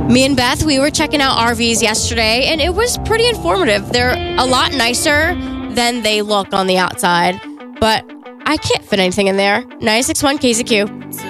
Me and Beth, we were checking out RVs yesterday, and it was pretty informative. They're a lot nicer than they look on the outside, but I can't fit anything in there. 96.1 KZQ.